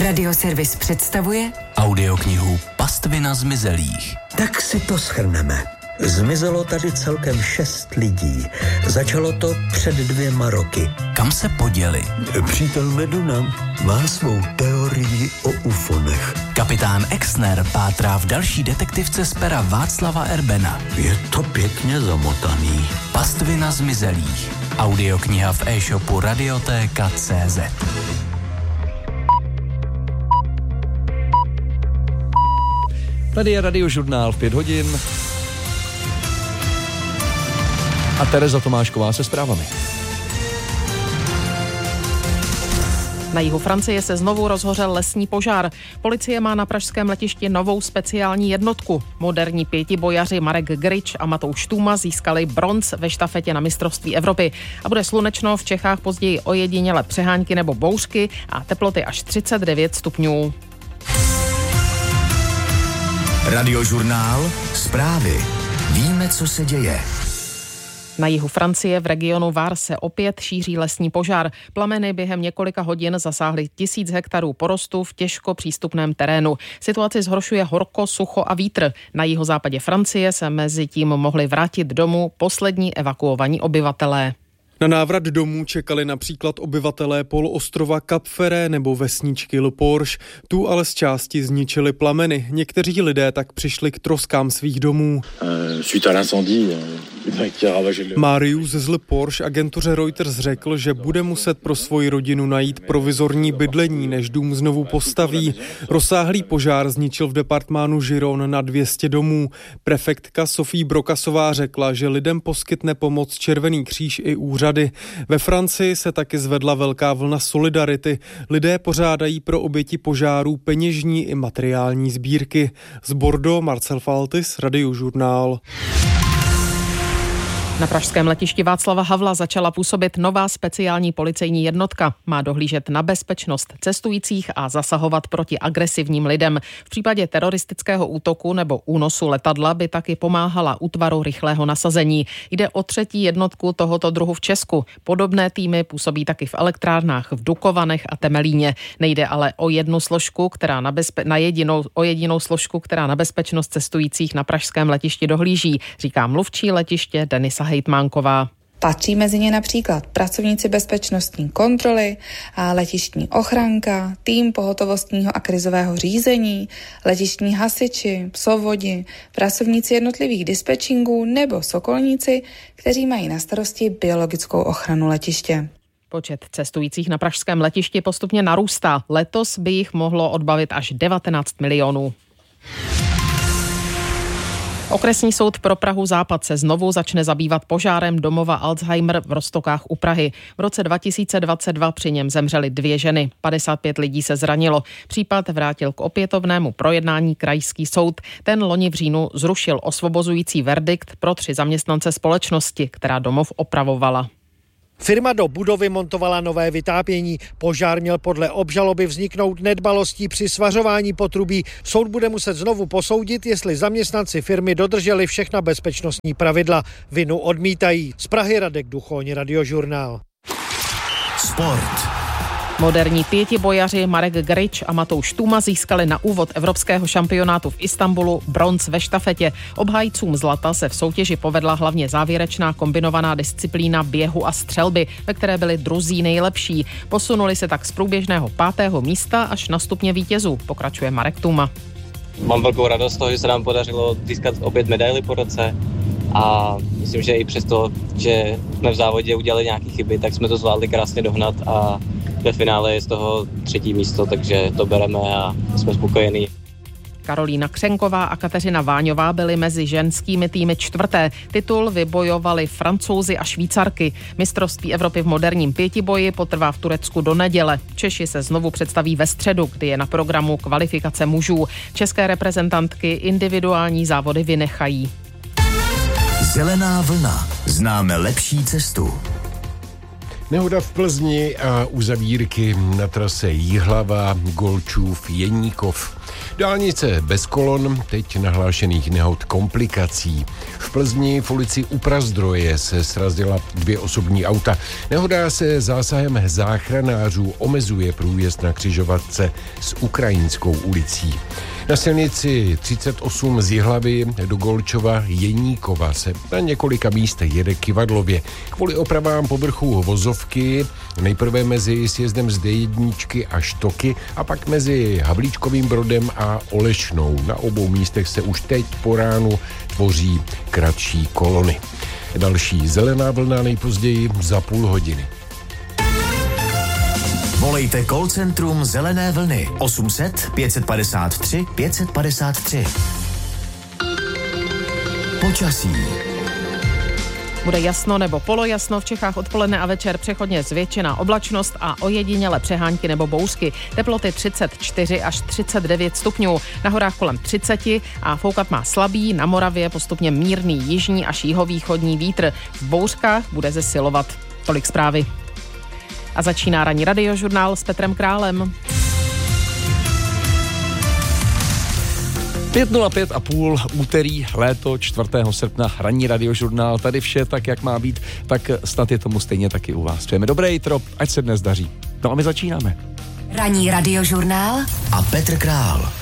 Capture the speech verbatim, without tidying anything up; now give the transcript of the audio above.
Radioservis představuje audioknihu Pastvina zmizelých. Tak si to shrneme. Zmizelo tady celkem šest lidí. Začalo to před dvěma roky. Kam se poděli? Přítel Meduna má svou teorii o ufonech. Kapitán Exner pátrá v další detektivce z pera Václava Erbena. Je to pěkně zamotaný. Pastvina zmizelých. Audiokniha v e-shopu Radiotéka tečka cé zet. Tady je Radiožurnál v pět hodin. A Tereza Tomášková se zprávami. Na jihu Francie se znovu rozhořel lesní požár. Policie má na pražském letišti novou speciální jednotku. Moderní pětibojaři Marek Grič a Matouš Tůma získali bronz ve štafetě na mistrovství Evropy. A bude slunečno, v Čechách později ojediněle přehánky nebo bouřky a teploty až třicet devět stupňů. Radiožurnál, zprávy. Víme, co se děje. Na jihu Francie v regionu Var se opět šíří lesní požár. Plameny během několika hodin zasáhly tisíc hektarů porostu v těžko přístupném terénu. Situaci zhoršuje horko, sucho a vítr. Na jihozápadě Francie se mezi tím mohli vrátit domů poslední evakuovaní obyvatelé. Na návrat domů čekali například obyvatelé poloostrova Cap Ferret nebo vesničky Le Porche. Tu ale z části zničili plameny. Někteří lidé tak přišli k troskám svých domů. Marius z Le Porche agentuře Reuters řekl, že bude muset pro svoji rodinu najít provizorní bydlení, než dům znovu postaví. Rozsáhlý požár zničil v departmánu Giron na dvě stě domů. Prefektka Sophie Brokasová řekla, že lidem poskytne pomoc Červený kříž i úřad. Ve Francii se taky zvedla velká vlna solidarity. Lidé pořádají pro oběti požárů peněžní i materiální sbírky. Z Bordeaux Marcel Faltis, Radiožurnál. Na pražském letišti Václava Havla začala působit nová speciální policejní jednotka. Má dohlížet na bezpečnost cestujících a zasahovat proti agresivním lidem. V případě teroristického útoku nebo únosu letadla by taky pomáhala útvaru rychlého nasazení. Jde o třetí jednotku tohoto druhu v Česku. Podobné týmy působí taky v elektrárnách v Dukovanech a Temelíně. Nejde ale o jednu složku, která na, bezpe- na jedinou, o jedinou složku, která na bezpečnost cestujících na pražském letišti dohlíží, říká mluvčí letiště Denisa Hejtmánková. Patří mezi ně například pracovníci bezpečnostní kontroly, letištní ochranka, tým pohotovostního a krizového řízení, letištní hasiči, psovodi, pracovníci jednotlivých dispečingů nebo sokolníci, kteří mají na starosti biologickou ochranu letiště. Počet cestujících na pražském letišti postupně narůstá. Letos by jich mohlo odbavit až devatenáct milionů. Okresní soud pro Prahu Západ se znovu začne zabývat požárem domova Alzheimer v Roztokách u Prahy. V roce dva tisíce dvacet dva při něm zemřely dvě ženy, padesát pět lidí se zranilo. Případ vrátil k opětovnému projednání krajský soud. Ten loni v říjnu zrušil osvobozující verdikt pro tři zaměstnance společnosti, která domov opravovala. Firma do budovy montovala nové vytápění. Požár měl podle obžaloby vzniknout nedbalostí při svařování potrubí. Soud bude muset znovu posoudit, jestli zaměstnanci firmy dodrželi všechna bezpečnostní pravidla. Vinu odmítají. Z Prahy Radek Duchoň, Radiožurnál. Sport. Moderní pětibojaři Marek Grič a Matouš Tůma získali na úvod evropského šampionátu v Istanbulu bronz ve štafetě. Obhájcům zlata se v soutěži povedla hlavně závěrečná kombinovaná disciplína běhu a střelby, ve které byli druzí nejlepší. Posunuli se tak z průběžného pátého místa až na stupně vítězů, pokračuje Marek Tůma. Mám velkou radost z toho, že se nám podařilo získat opět medaily po roce. A myslím, že i přesto, že jsme v závodě udělali nějaké chyby, tak jsme to zvládli krásně dohnat a ve finále je z toho třetí místo, takže to bereme a jsme spokojení. Karolína Křenková a Kateřina Váňová byly mezi ženskými týmy čtvrté. Titul vybojovali Francouzi a Švýcarky. Mistrovství Evropy v moderním pětiboji potrvá v Turecku do neděle. Češi se znovu představí ve středu, kdy je na programu kvalifikace mužů. České reprezentantky individuální závody vynechají. Zelená vlna. Známe lepší cestu. Nehoda v Plzni a uzavírky na trase Jihlava, Golčův, Jeníkov. Dálnice bez kolon, teď nahlášených nehod komplikací. V Plzni v ulici u Prazdroje se srazila dvě osobní auta. Nehoda se zásahem záchranářů omezuje průjezd na křižovatce s Ukrajinskou ulicí. Na silnici třicet osm z Jihlavy do Golčova Jeníkova se na několika místech jede kyvadlově. Kvůli opravám povrchu vozovky nejprve mezi sjezdem z dé jedna a Štoky a pak mezi Havlíčkovým Brodem a Olešnou. Na obou místech se už teď po ránu tvoří kratší kolony. Další zelená vlna nejpozději za půl hodiny. Volejte call centrum Zelené vlny osm set pět padesát tři pět padesát tři. Počasí. Bude jasno nebo polojasno, v Čechách odpoledne a večer přechodně zvětšená oblačnost a ojediněle přehánky nebo bouřky. Teploty třicet čtyři až třicet devět stupňů, na horách kolem třicet a foukat má slabý, na Moravě postupně mírný jižní až jihovýchodní vítr. V bouřkách bude zesilovat. Tolik zprávy. A začíná ranní radiožurnál s Petrem Králem. pět nula pět a půl, úterý, léto, čtvrtého srpna, ranní radiožurnál. Tady vše tak, jak má být, tak snad je tomu stejně taky u vás. Přejeme dobré jitro, ať se dnes daří. No a my začínáme. Ranní radiožurnál a Petr Král.